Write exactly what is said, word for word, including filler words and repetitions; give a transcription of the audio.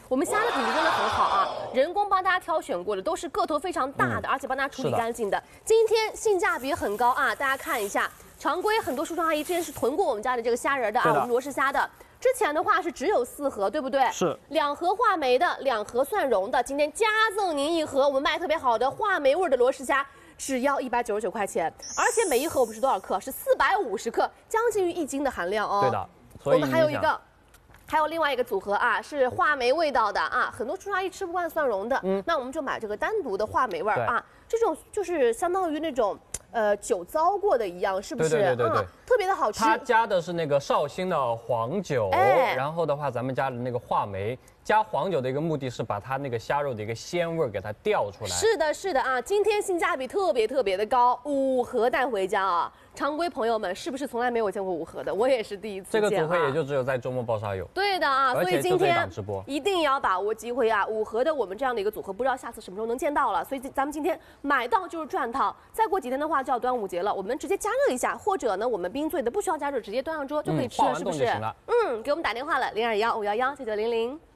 我们虾的品质真的很好啊，人工帮大家挑选过的，都是个头非常大的， 嗯、 而且帮大家处理干净的。今天性价比很高啊，大家看一下，常规很多叔叔阿姨之前是囤过我们家的这个虾仁的啊，我们罗氏虾的。 之前的话是只有四盒，对不对？ 是两盒话梅的，两盒蒜蓉的。今天加赠您一盒我们卖特别好的话梅味的罗氏虾，只要一百九十九块钱，而且每一盒我们是多少克？是四百五十克，将近于一斤的含量哦。 对的，所以我们还有一个。 还有另外一个组合啊，是话梅味道的啊，很多叔叔阿姨吃不惯蒜蓉的，嗯，那我们就买这个单独的话梅味儿啊，这种就是相当于那种呃酒糟过的一样，是不是？ 对对对对对、嗯， 特别的好吃。 它加的是那个绍兴的黄酒，哎、然后的话咱们加的那个话梅，加黄酒的一个目的是把它那个虾肉的一个鲜味给它调出来。 是的，是的啊，今天性价比特别特别的高，五盒带回家啊。 常规朋友们是不是从来没有见过五盒的？我也是第一次见、啊。 这个组合也就只有在周末爆杀有。 对的啊，所以今天直播一定要把握机会啊！五盒的我们这样的一个组合，不知道下次什么时候能见到了。所以咱们今天买到就是赚套。再过几天的话就要端午节了，我们直接加热一下，或者呢我们冰醉的不需要加热，直接端上桌就可以吃了， 嗯、 是不是？嗯，给我们打电话了，零二幺五幺幺九九零零。